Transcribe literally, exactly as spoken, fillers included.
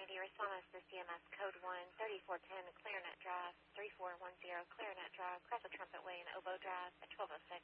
ninety, respondents to C M S code one, thirty-four ten, Clarinet Drive, three four one zero Clarinet Drive, across the Trumpet Way in Oboe Drive at twelve oh six.